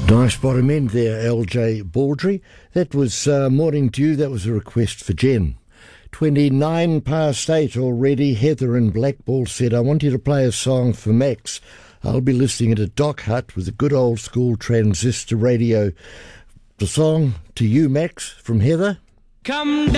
Nice bottom end there, LJ Baldry. That was Morning Dew. That was a request for Jen. 29 past 8 already. Heather in Blackball said, I want you to play a song for Max. I'll be listening at a dock hut with a good old school transistor radio. The song to you, Max, from Heather. Come